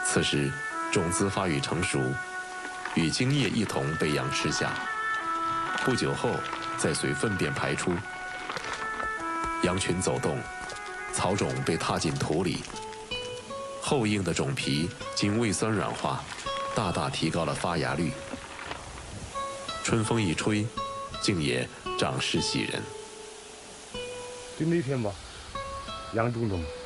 此时，种子发育成熟，与精液一同被羊吃下。不久后，再随粪便排出。羊群走动，草种被踏进土里，厚硬的种皮经胃酸软化，大大提高了发芽率。春风一吹，竟也长势喜人。 就那天吧，羊种的嘛。